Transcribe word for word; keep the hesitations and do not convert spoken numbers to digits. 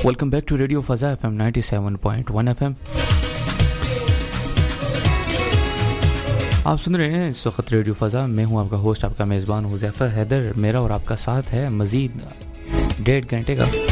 Welcome back to radio फज़ा F M ninety seven point one F M. आप सुन रहे हैं इस वक्त रेडियो फ़ज़ा। मैं हूं आपका होस्ट, आपका मेज़बान हुज़ैफ़ा हैदर। मेरा और आपका साथ है मज़ीद डेढ़ घंटे का।